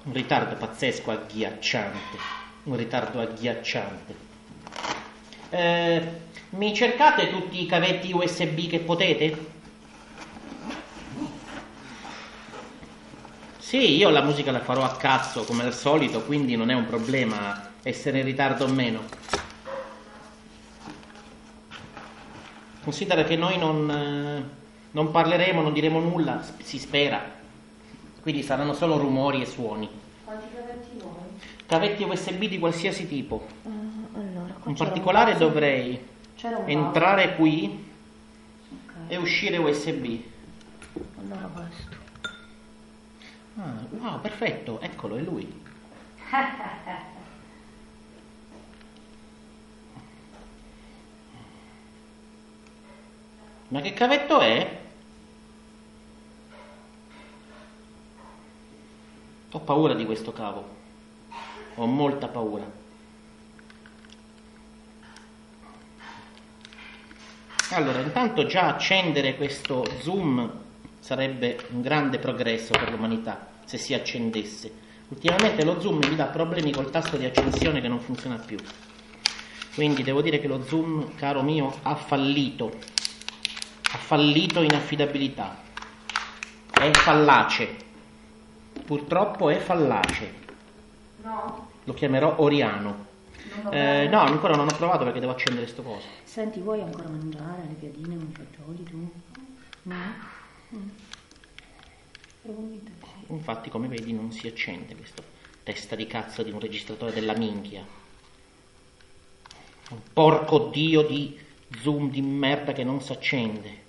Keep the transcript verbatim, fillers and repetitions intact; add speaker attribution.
Speaker 1: Un ritardo pazzesco, agghiacciante. Un ritardo agghiacciante. Eh, mi cercate tutti i cavetti U S B che potete? Sì, io la musica la farò a cazzo come al solito, quindi non è un problema essere in ritardo o meno. Considera che noi non, eh, non parleremo, non diremo nulla, si spera. Quindi saranno solo rumori e suoni.
Speaker 2: Quanti cavetti vuoi?
Speaker 1: Cavetti U S B di qualsiasi tipo.
Speaker 2: Uh, allora,
Speaker 1: In particolare
Speaker 2: un
Speaker 1: dovrei
Speaker 2: un
Speaker 1: entrare qui
Speaker 2: okay.
Speaker 1: e uscire U S B.
Speaker 2: Allora questo.
Speaker 1: Ah, wow, perfetto, eccolo, è lui. Ma che cavetto è? Ho paura di questo cavo. Ho molta paura. Allora, intanto già accendere questo zoom sarebbe un grande progresso per l'umanità, se si accendesse. Ultimamente lo zoom mi dà problemi col tasto di accensione che non funziona più. Quindi devo dire che lo zoom, caro mio, ha fallito. Ha fallito in affidabilità. È fallace. Purtroppo è fallace.
Speaker 2: No?
Speaker 1: Lo chiamerò Oriano. Eh, no, ancora non ho provato perché devo accendere sto coso.
Speaker 2: Senti, vuoi ancora mangiare le piadine con i fagioli tu? No? Mm.
Speaker 1: Infatti, come vedi, non si accende questo testa di cazzo di un registratore della minchia. Un porco dio di zoom di merda che non si accende.